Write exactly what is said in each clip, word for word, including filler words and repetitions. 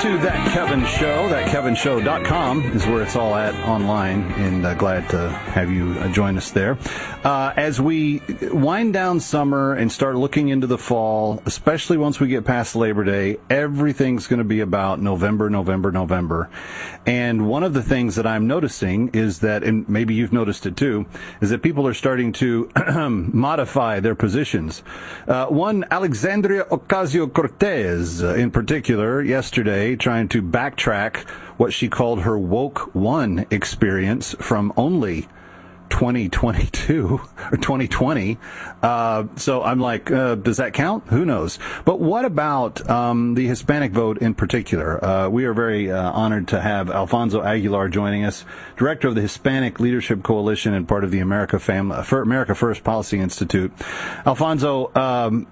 to That Kevin Show. that kevin show dot com is where it's all at online, and uh, glad to have you uh, join us there. Uh, as we wind down summer and start looking into the fall, especially once we get past Labor Day, everything's going to be about November, November, November. And one of the things that I'm noticing is that, and maybe you've noticed it too, is that people are starting to modify their positions. Uh, one, Alexandria Ocasio-Cortez, uh, in particular, yesterday, trying to backtrack what she called her woke one experience from only twenty twenty-two or twenty twenty. Uh, so I'm like, uh, does that count? Who knows? But what about um, the Hispanic vote in particular? Uh, we are very uh, honored to have Alfonso Aguilar joining us, director of the Hispanic Leadership Coalition and part of the America Family, for America First Policy Institute. Alfonso, um,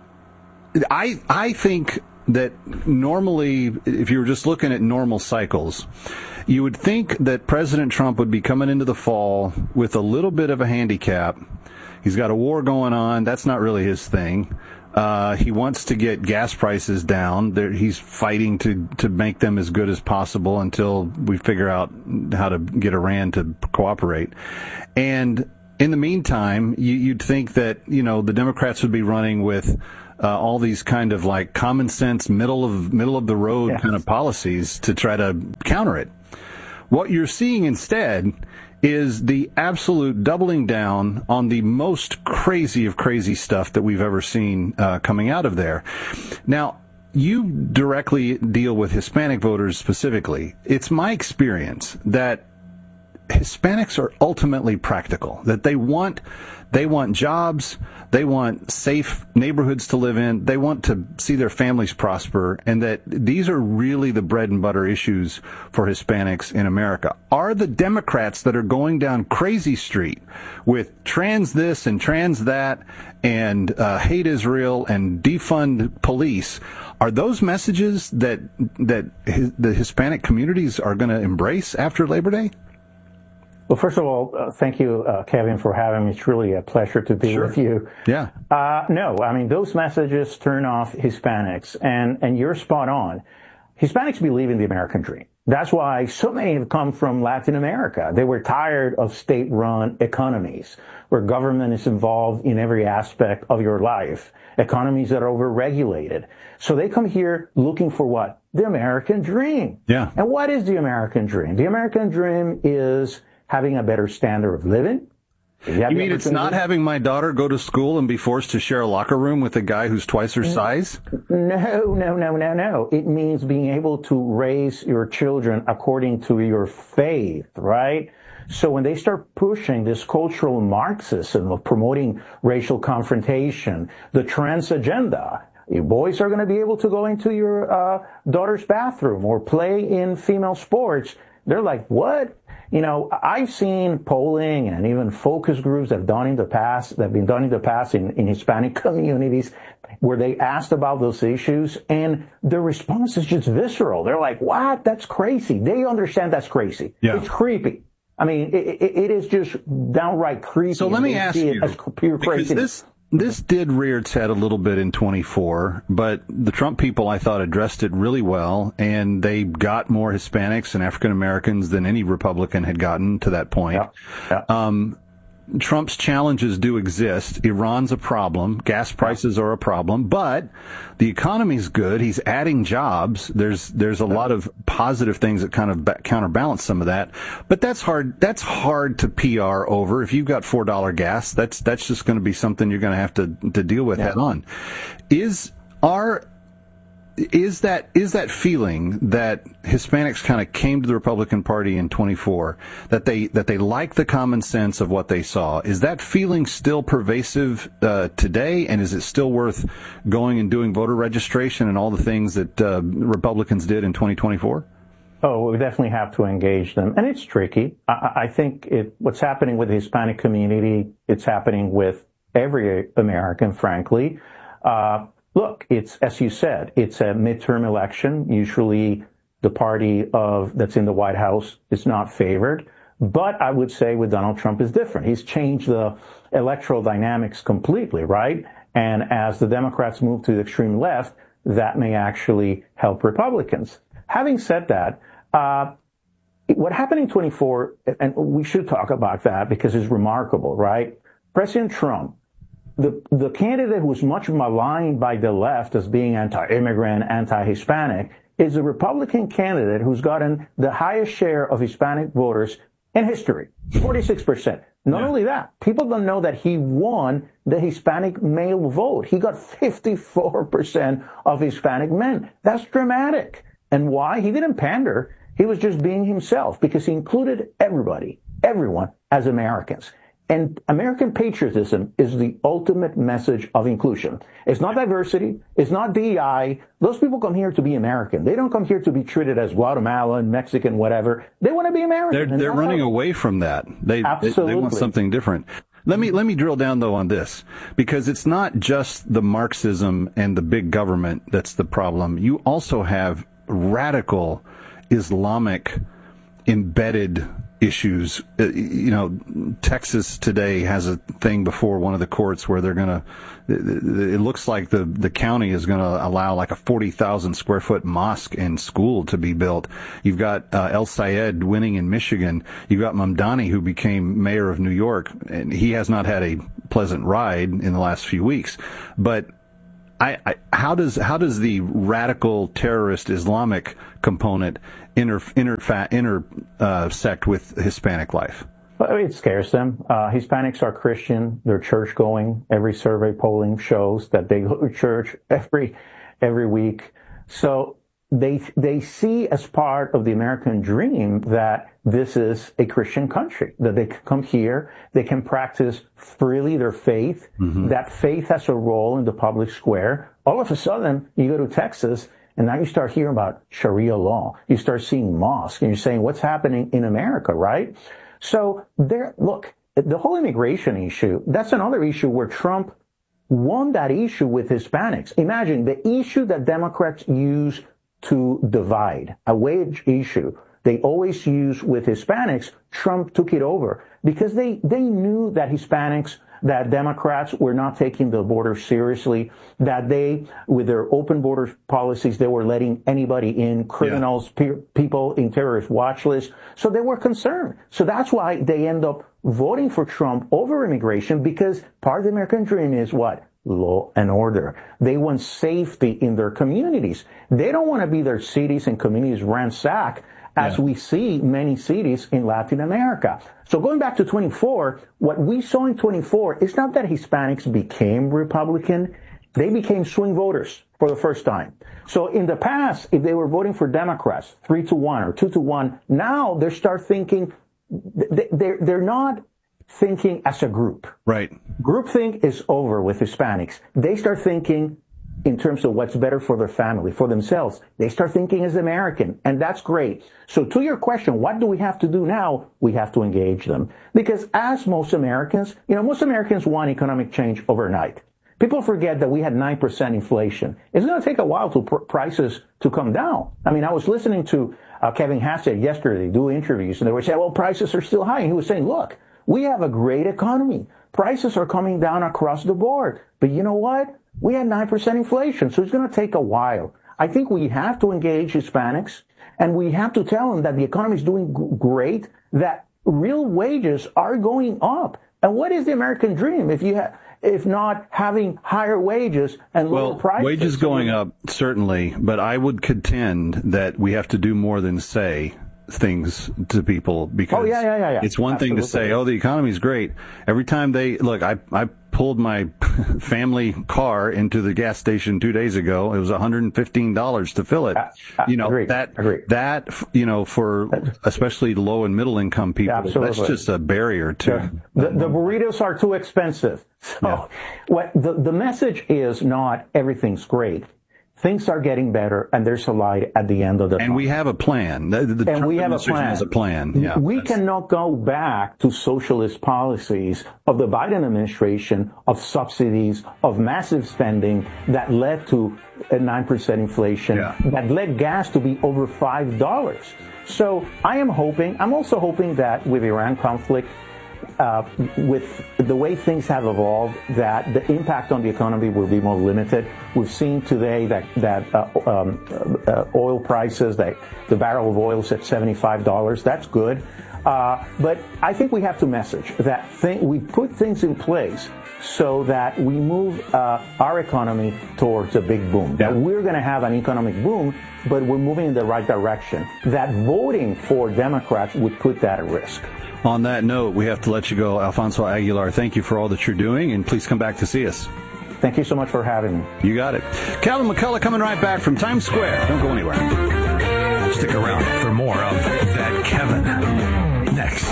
I I think that normally, if you were just looking at normal cycles, you would think that President Trump would be coming into the fall with a little bit of a handicap. He's got a war going on. That's not really his thing. Uh, he wants to get gas prices down. There, he's fighting to, to make them as good as possible until we figure out how to get Iran to cooperate. And in the meantime, you, you'd think that, you know, the Democrats would be running with Uh, all these kind of like common sense, middle of middle of the road yes. kind of policies to try to counter it. What you're seeing instead is the absolute doubling down on the most crazy of crazy stuff that we've ever seen uh, coming out of there. Now, you directly deal with Hispanic voters specifically. It's my experience that Hispanics are ultimately practical, that they want They want jobs. They want safe neighborhoods to live in. They want to see their families prosper, and that these are really the bread and butter issues for Hispanics in America. Are the Democrats that are going down crazy street with trans this and trans that and uh, hate Israel and defund police, are those messages that that his, the Hispanic communities are going to embrace after Labor Day? Well, first of all, uh, thank you, uh, Kevin, for having me. It's really a pleasure to be sure. with you. Yeah. Uh, no, I mean, those messages turn off Hispanics, and, and you're spot on. Hispanics believe in the American dream. That's why so many have come from Latin America. They were tired of state-run economies where government is involved in every aspect of your life, economies that are overregulated. So they come here looking for what? The American dream. Yeah. And what is the American dream? The American dream is having a better standard of living. You, you mean it's not having my daughter go to school and be forced to share a locker room with a guy who's twice her size? No, no, no, no, no. It means being able to raise your children according to your faith, right? So when they start pushing this cultural Marxism of promoting racial confrontation, the trans agenda, your boys are going to be able to go into your uh, daughter's bathroom or play in female sports. They're like, what? You know, I've seen polling and even focus groups that have done in the past, that have been done in the past in, in Hispanic communities where they asked about those issues, and the response is just visceral. They're like, what? That's crazy. They understand that's crazy. Yeah. It's creepy. I mean, it, it, it is just downright creepy. So let me ask you, pure because this, this did rear its head a little bit in twenty-four, but the Trump people, I thought, addressed it really well, and they got more Hispanics and African Americans than any Republican had gotten to that point. Yeah. Yeah. Um, Trump's challenges do exist. Iran's a problem. Gas prices are a problem, but the economy's good. He's adding jobs. There's there's a lot of positive things that kind of ba- counterbalance some of that. But that's hard. That's hard to P R over. If you've got four dollar gas, that's that's just going to be something you're going to have to to deal with yeah. head on. Is our Is that is that feeling that Hispanics kind of came to the Republican Party in twenty-four, that they that they like the common sense of what they saw? Is that feeling still pervasive uh, today, and is it still worth going and doing voter registration and all the things that uh, Republicans did in twenty twenty-four? Oh, we definitely have to engage them, and it's tricky. I, I think it, what's happening with the Hispanic community, it's happening with every American, frankly. Uh, Look, it's, as you said, it's a midterm election. Usually the party of, that's in the White House is not favored. But I would say with Donald Trump is different. He's changed the electoral dynamics completely, right? And as the Democrats move to the extreme left, that may actually help Republicans. having said that, uh, what happened in twenty-four, and we should talk about that because it's remarkable, right? President Trump, the, the candidate who was much maligned by the left as being anti-immigrant, anti-Hispanic, is a Republican candidate who's gotten the highest share of Hispanic voters in history, forty-six percent. Not yeah. only that, people don't know that he won the Hispanic male vote. He got fifty-four percent of Hispanic men. That's dramatic. And why? He didn't pander. He was just being himself because he included everybody, everyone as Americans. And American patriotism is the ultimate message of inclusion. It's not diversity. It's not D E I. Those people come here to be American. They don't come here to be treated as Guatemalan, Mexican, whatever. They want to be American. They're, they're running how... away from that. They, Absolutely. They, they want something different. Let me let me drill down, though, on this, because it's not just the Marxism and the big government that's the problem. You also have radical Islamic embedded issues. You know, Texas today has a thing before one of the courts where they're going to, it looks like the, the county is going to allow like a forty thousand square foot mosque and school to be built. You've got uh, El Sayed winning in Michigan. You've got Mamdani, who became mayor of New York, and he has not had a pleasant ride in the last few weeks. But I, I, how does how does the radical terrorist Islamic component inter, inter, intersect with Hispanic life? Well, it scares them. Uh, Hispanics are Christian. They're church going. Every survey polling shows that they go to church every every week. So they they see as part of the American dream that this is a Christian country, that they can come here, they can practice freely their faith, mm-hmm. that faith has a role in the public square. All of a sudden, you go to Texas, and now you start hearing about Sharia law. You start seeing mosques, and you're saying, what's happening in America, right? So there, look, the whole immigration issue, that's another issue where Trump won that issue with Hispanics. Imagine the issue that Democrats use to divide, a wage issue they always use with Hispanics. Trump took it over because they, they knew that Hispanics, that Democrats were not taking the border seriously, that they, with their open border policies, they were letting anybody in, criminals, yeah. pe- people in terrorist watch lists. So they were concerned. So that's why they end up voting for Trump over immigration, because part of the American dream is what? Law and order. They want safety in their communities. They don't want to be their cities and communities ransacked, as yeah. we see many cities in Latin America. So going back to twenty-four, what we saw in twenty-four is not that Hispanics became Republican. They became swing voters for the first time. So in the past, if they were voting for Democrats, three to one or two to one, now they start thinking, they're, they're not thinking as a group. Right. Groupthink is over with Hispanics. They start thinking in terms of what's better for their family, for themselves. They start thinking as American, and that's great. So to your question, what do we have to do now? We have to engage them. Because as most Americans, you know, most Americans want economic change overnight. People forget that we had nine percent inflation. It's going to take a while for pr- prices to come down. I mean, I was listening to uh, Kevin Hassett yesterday do interviews, and they were saying, well, prices are still high. And he was saying, look, we have a great economy. Prices are coming down across the board. But you know what? We had nine percent inflation, so it's going to take a while. I think we have to engage Hispanics, and we have to tell them that the economy is doing g- great, that real wages are going up. And what is the American dream if you have, if not having higher wages and lower well, prices? Wages going up, certainly, but I would contend that we have to do more than say things to people, because oh, yeah, yeah, yeah, yeah. it's one Absolutely. thing to say, oh, the economy's great. Every time they look, I, I pulled my family car into the gas station two days ago. It was one hundred fifteen dollars to fill it. Uh, uh, you know, agreed, that, agreed. that, you know, for especially low and middle income people, Absolutely. that's just a barrier to. The, the, the burritos are too expensive. So yeah. what the, the message is not everything's great. Things are getting better, and there's a light at the end of the tunnel. And we have a plan. The, the and Trump we have a administration plan. has a plan. Yeah, we cannot go back to socialist policies of the Biden administration, of subsidies, of massive spending that led to a nine percent inflation, yeah. that led gas to be over five dollars. So I am hoping, I'm also hoping that with Iran conflict, uh, with the way things have evolved, that the impact on the economy will be more limited. We've seen today that that uh, um, uh, oil prices, that the barrel of oil is at seventy-five dollars. That's good. Uh, but I think we have to message that thing, we put things in place so that we move uh, our economy towards a big boom. Yeah. That we're going to have an economic boom, but we're moving in the right direction. That voting for Democrats would put that at risk. On that note, we have to let you go. Alfonso Aguilar, thank you for all that you're doing, and please come back to see us. Thank you so much for having me. You got it. Calvin McCullough coming right back from Times Square. Don't go anywhere. Stick around for more of That Kevin. Next.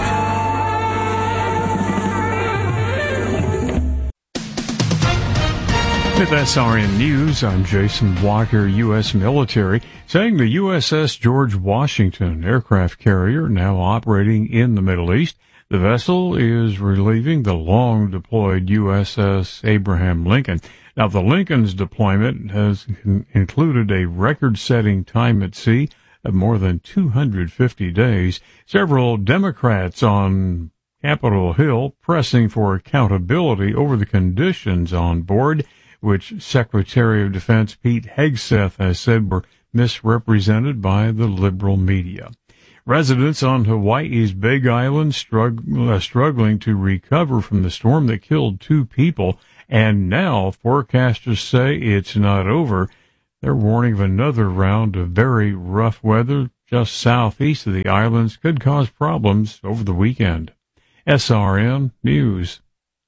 With S R N News, I'm Jason Walker. U S military saying the U S S George Washington aircraft carrier now operating in the Middle East. The vessel is relieving the long-deployed U S S Abraham Lincoln. Now, the Lincoln's deployment has included a record-setting time at sea of more than two hundred fifty days. Several Democrats on Capitol Hill pressing for accountability over the conditions on board, which Secretary of Defense Pete Hegseth has said were misrepresented by the liberal media. Residents on Hawaii's Big Island strugg- uh, struggling to recover from the storm that killed two people, and now forecasters say it's not over. They're warning of another round of very rough weather just southeast of the islands could cause problems over the weekend. S R N News.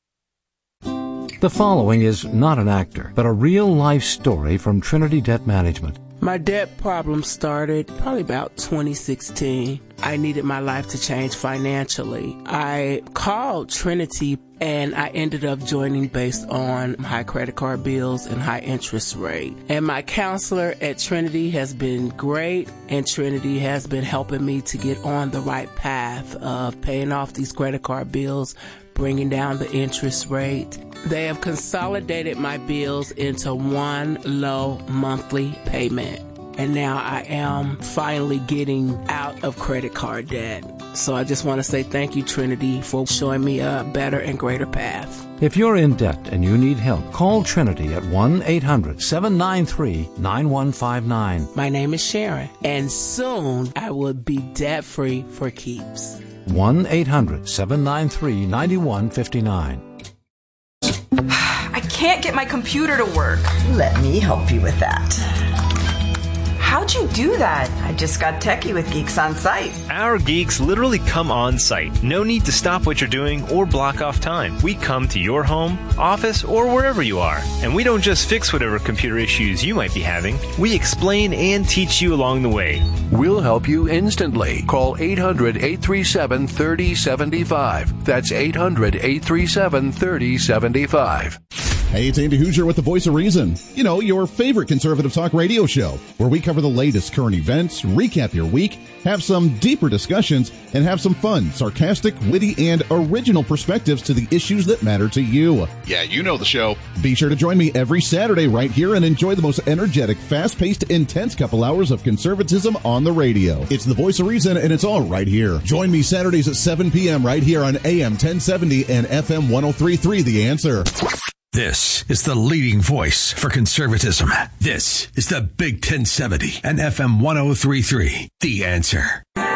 The following is not an actor, but a real-life story from Trinity Debt Management. My debt problem started probably about twenty sixteen. I needed my life to change financially. I called Trinity and I ended up joining based on high credit card bills and high interest rate. And my counselor at Trinity has been great, and Trinity has been helping me to get on the right path of paying off these credit card bills, bringing down the interest rate. They have consolidated my bills into one low monthly payment. And now I am finally getting out of credit card debt. So I just want to say thank you, Trinity, for showing me a better and greater path. If you're in debt and you need help, call Trinity at one eight hundred seven nine three nine one five nine. My name is Sharon, and soon I will be debt-free for keeps. one eight hundred seven nine three nine one five nine. I can't get my computer to work. Let me help you with that. How'd you do that? I just got techie with Geeks on Site. Our geeks literally come on site. No need to stop what you're doing or block off time. We come to your home, office, or wherever you are. And we don't just fix whatever computer issues you might be having. We explain and teach you along the way. We'll help you instantly. Call eight hundred eight three seven three zero seven five. That's eight hundred eight three seven three zero seven five. Hey, it's Andy Hoosier with The Voice of Reason. You know, your favorite conservative talk radio show, where we cover the latest current events, recap your week, have some deeper discussions, and have some fun, sarcastic, witty, and original perspectives to the issues that matter to you. Yeah, you know the show. Be sure to join me every Saturday right here and enjoy the most energetic, fast-paced, intense couple hours of conservatism on the radio. It's The Voice of Reason, and it's all right here. Join me Saturdays at seven p.m. right here on A M ten seventy and F M ten thirty-three, The Answer. This is the leading voice for conservatism. This is the Big ten seventy and F M ten thirty-three, The Answer.